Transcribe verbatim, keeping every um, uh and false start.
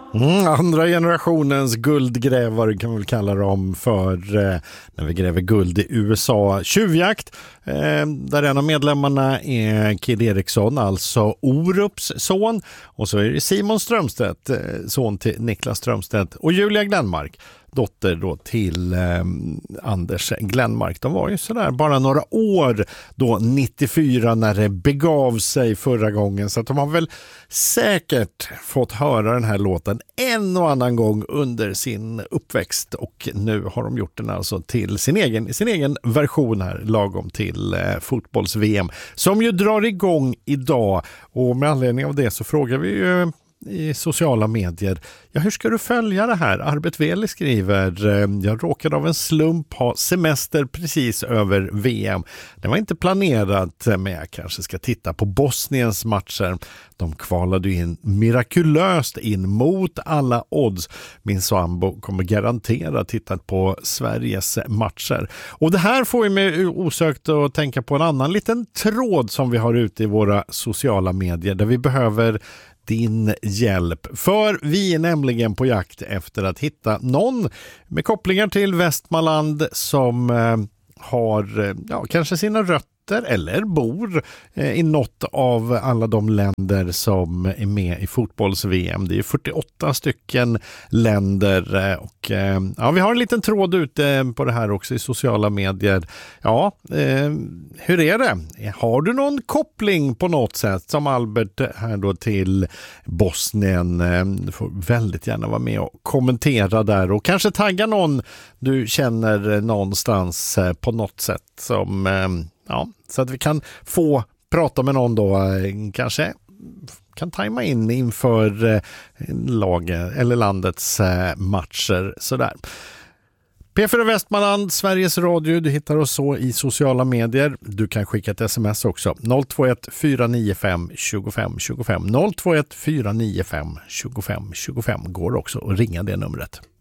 Mm, andra generationens guldgrävare kan vi väl kalla dem för eh, när vi gräver guld i U S A. Tjuvjakt, eh, där en av medlemmarna är Kid Eriksson, alltså Orups son. Och så är det Simon Strömstedt, eh, son till Niklas Strömstedt, och Julia Glenmark, dotter då till eh, Anders Glenmark. De var ju sådär bara några år då nittiofyra när det begav sig förra gången, så att de har väl säkert fått höra den här låten en och annan gång under sin uppväxt, och nu har de gjort den alltså till sin egen, sin egen version här lagom till eh, fotbolls-V M som ju drar igång idag. Och med anledning av det så frågar vi ju i sociala medier, ja, hur ska du följa det här? Arbet Veli skriver, jag råkade av en slump ha semester precis över V M. Det var inte planerat, men jag kanske ska titta på Bosniens matcher. De kvalade in mirakulöst in mot alla odds. Min sambo kommer garanterat titta på Sveriges matcher. Och det här får ju mig osökt att tänka på en annan liten tråd som vi har ute i våra sociala medier, där vi behöver din hjälp. För vi är nämligen på jakt efter att hitta någon med kopplingar till Västmanland som eh, har ja, kanske sina rötter eller bor eh, i något av alla de länder som är med i fotbolls-V M. Det är fyrtioåtta stycken länder, eh, och eh, ja, vi har en liten tråd ute på det här också i sociala medier. Ja, eh, hur är det? Har du någon koppling på något sätt som Albert här då till Bosnien? Eh, du får väldigt gärna vara med och kommentera där, och kanske tagga någon du känner någonstans eh, på något sätt som eh, ja, så att vi kan få prata med någon då, kanske kan tajma in inför laget eller landets matcher sådär. P fyra Västmanland, Sveriges Radio, du hittar oss så i sociala medier. Du kan skicka ett sms också. noll två ett fyra nio fem två fem två fem noll två ett fyra nio fem två fem två fem går också att ringa det numret.